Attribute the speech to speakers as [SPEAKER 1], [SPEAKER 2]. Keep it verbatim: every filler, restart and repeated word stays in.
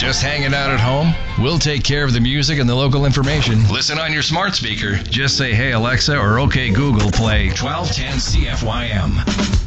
[SPEAKER 1] Just hanging out at home? We'll take care of the music and the local information. Listen on your smart speaker. Just say, hey Alexa, or okay Google, play twelve ten C F Y M.